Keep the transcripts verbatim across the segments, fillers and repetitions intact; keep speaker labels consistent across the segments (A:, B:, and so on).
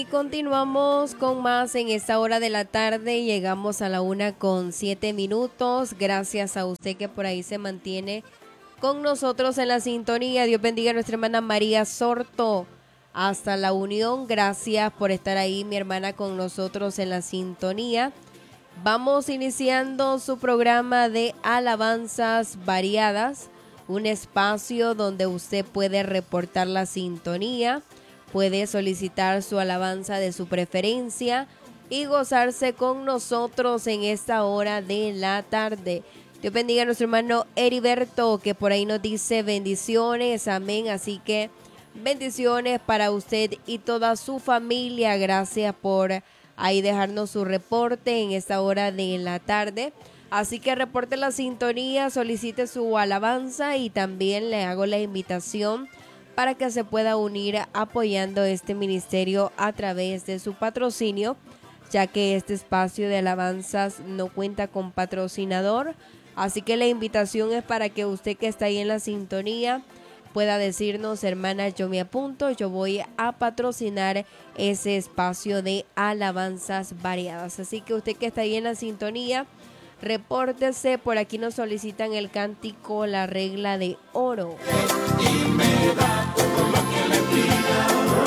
A: Y continuamos con más en esta hora de la tarde. Llegamos a la una con siete minutos. Gracias a usted que por ahí se mantiene con nosotros en la sintonía. Dios bendiga a nuestra hermana María Sorto hasta la Unión. Gracias por estar ahí, mi hermana, con nosotros en la sintonía. Vamos iniciando su programa de alabanzas variadas, un espacio donde usted puede reportar la sintonía, puede solicitar su alabanza de su preferencia y gozarse con nosotros en esta hora de la tarde. Dios bendiga a nuestro hermano Heriberto, que por ahí nos dice bendiciones, amén. Así que bendiciones para usted y toda su familia. Gracias por ahí dejarnos su reporte en esta hora de la tarde. Así que reporte la sintonía, solicite su alabanza y también le hago la invitación para que se pueda unir apoyando este ministerio a través de su patrocinio, ya que este espacio de alabanzas no cuenta con patrocinador. Así que la invitación es para que usted que está ahí en la sintonía pueda decirnos: hermana, yo me apunto, yo voy a patrocinar ese espacio de alabanzas variadas. Así que usted que está ahí en la sintonía, repórtese. Por aquí nos solicitan el cántico La Regla de Oro. Y me da todo lo que le pida.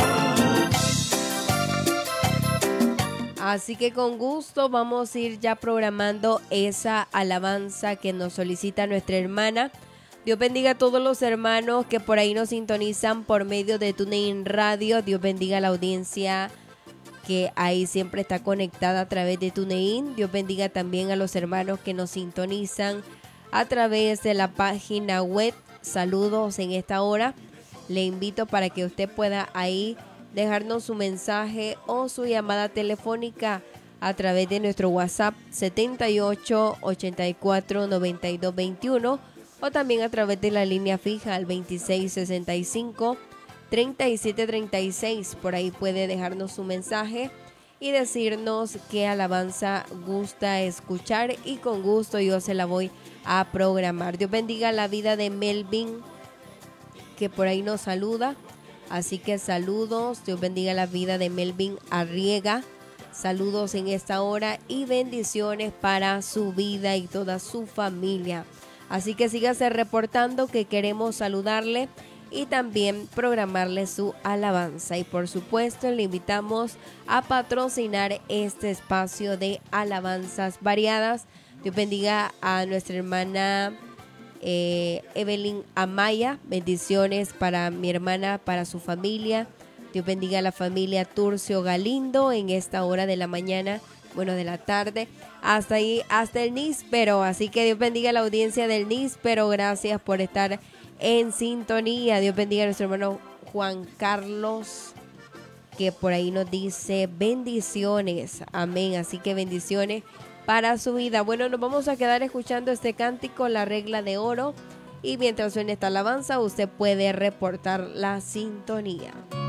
A: Así que con gusto vamos a ir ya programando esa alabanza que nos solicita nuestra hermana. Dios bendiga a todos los hermanos que por ahí nos sintonizan por medio de TuneIn Radio. Dios bendiga a la audiencia que ahí siempre está conectada a través de TuneIn. Dios bendiga también a los hermanos que nos sintonizan a través de la página web. Saludos en esta hora. Le invito para que usted pueda ahí dejarnos su mensaje o su llamada telefónica a través de nuestro WhatsApp setenta y ocho, ochenta y cuatro, noventa y dos veintiuno o también a través de la línea fija al veintiséis sesenta y cinco, treinta y siete treinta y seis. Por ahí puede dejarnos su mensaje y decirnos qué alabanza gusta escuchar y con gusto yo se la voy a programar. Dios bendiga la vida de Melvin, que por ahí nos saluda. Así que saludos, Dios bendiga la vida de Melvin Arriega. Saludos en esta hora y bendiciones para su vida y toda su familia. Así que sígase reportando, que queremos saludarle y también programarle su alabanza. Y por supuesto le invitamos a patrocinar este espacio de alabanzas variadas. Dios bendiga a nuestra hermana eh, Evelyn Amaya. Bendiciones para mi hermana, para su familia. Dios bendiga a la familia Turcio Galindo en esta hora de la mañana, bueno, de la tarde, hasta ahí, hasta el Níspero. Así que Dios bendiga a la audiencia del Níspero. Gracias por estar en sintonía. Dios bendiga a nuestro hermano Juan Carlos, que por ahí nos dice bendiciones. Amén. Así que bendiciones para su vida. Bueno, nos vamos a quedar escuchando este cántico, La Regla de Oro. Y mientras suene esta alabanza, usted puede reportar la sintonía.